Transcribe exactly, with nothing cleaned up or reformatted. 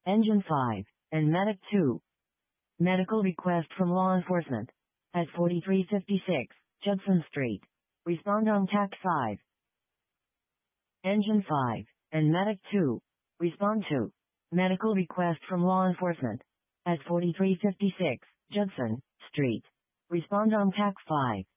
Engine five, and Medic two. Medical request from law enforcement. At forty-three fifty-six, Judson Street. Respond on T A C five. Engine five, and Medic two. Respond to. Medical request from law enforcement. At forty-three fifty-six, Judson Street. Respond on T A C five.